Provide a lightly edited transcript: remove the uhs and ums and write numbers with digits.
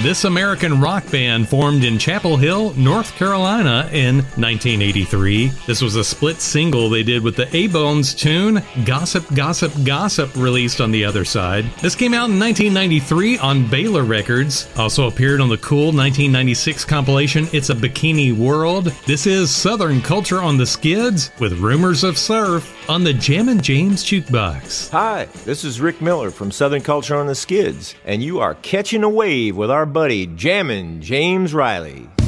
This American rock band formed in Chapel Hill, North Carolina in 1983. This was a split single they did with the A-Bones tune Gossip, Gossip, Gossip, released on the other side. This came out in 1993 on Baylor Records. Also appeared on the cool 1996 compilation It's a Bikini World. This is Southern Culture on the Skids with Rumors of Surf on the Jammin' James Jukebox. Hi, this is Rick Miller from Southern Culture on the Skids, and you are catching a wave with our buddy Jammin' James Riley.